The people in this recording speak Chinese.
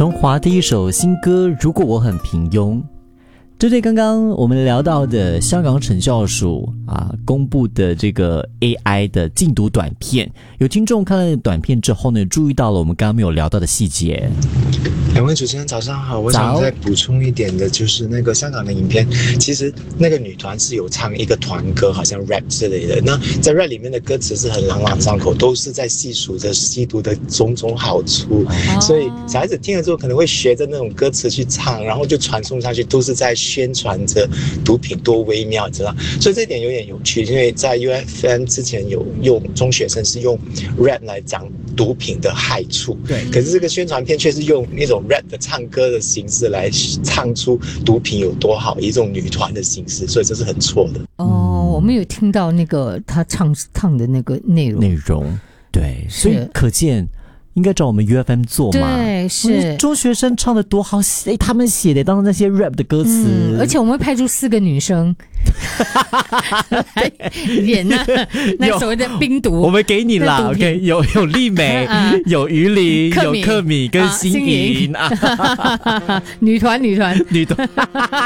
陈华的一首新歌《如果我很平庸》。针对刚刚我们聊到的香港惩教署公布的这个 AI 的禁毒短片，有听众看了短片之后呢，注意到了我们刚刚没有聊到的细节。 两位主持人早上好，我想再补充一点的就是那个香港的影片，其实那个女团是有唱一个团歌，好像 rap 之类的。那在 rap 里面的歌词是很朗朗上口，都是在细数着吸毒的种种好处，所以小孩子听了之后可能会学着那种歌词去唱，然后就传送上去，都是在宣传着毒品多微妙，知道？所以这一点有点有趣，因为在 UFM 之前有用中学生是用 rap 来讲毒品的害处，对，可是这个宣传片却是用那种 rap 的唱歌的形式来唱出毒品有多好，一种女团的形式，所以这是很错的。 我们有听到那个他唱的那个内容， 对，所以可见应该找我们 UFM 做嘛。 对，是中学生唱的多好，他们写的当成那些 rap 的歌词， 而且我们会派出4个女生来演那所谓的冰毒。 我们给你啦 ，OK， 有丽美，有于林，有克米跟欣颖， 女团。